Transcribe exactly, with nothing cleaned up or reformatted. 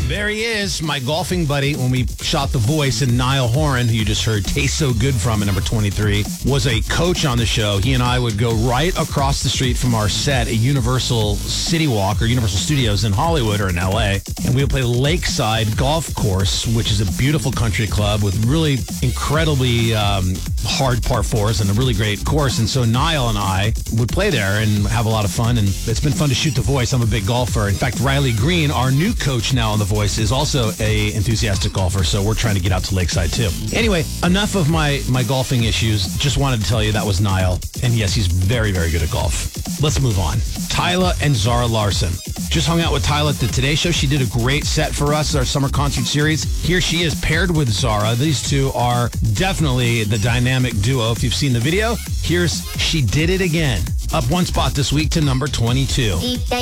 There he is, my golfing buddy when we shot The Voice, and Niall Horan, who you just heard Taste So Good from at number twenty-three, was a coach on the show. He and I would go right across the street from our set at Universal City Walk or Universal Studios in Hollywood or in L A, and we would play Lakeside Golf Course, which is a beautiful country club with really incredibly um, hard par fours and a really great course. And so Niall and I would play there and have a lot of fun, and it's been fun to shoot The Voice. I'm a big golfer. In fact, Riley Green, our new coach now on The Voice, is also a enthusiastic golfer, so we're trying to get out to Lakeside too. Anyway, enough of my, my golfing issues. Just wanted to tell you that was Niall, and yes, he's very, very good at golf. Let's move on. Tyla and Zara Larson. Just hung out with Tyla at the Today Show. She did a great set for us, our summer concert series. Here she is paired with Zara. These two are definitely the dynamic duo. If you've seen the video, here's She Did It Again. Up one spot this week to number twenty-two.